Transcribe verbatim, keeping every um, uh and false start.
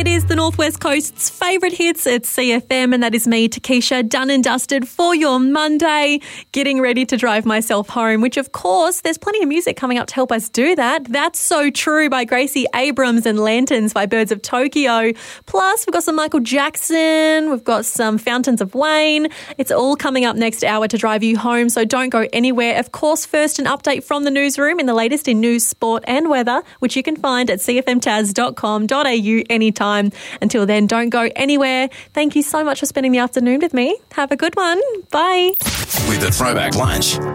It is the Northwest Coast's favourite hits at C F M, and that is me, Takesha, done and dusted for your Monday, getting ready to drive myself home, which of course there's plenty of music coming up to help us do that. That's So True by Gracie Abrams and Lanterns by Birds of Tokyo. Plus we've got some Michael Jackson, we've got some Fountains of Wayne. It's all coming up next hour to drive you home, so don't go anywhere. Of course, first an update from the newsroom in the latest in news, sport and weather, which you can find at c f m taz dot com dot a u anytime. Until then, don't go anywhere. Thank you so much for spending the afternoon with me. Have a good one. Bye. With the Throwback Lunch.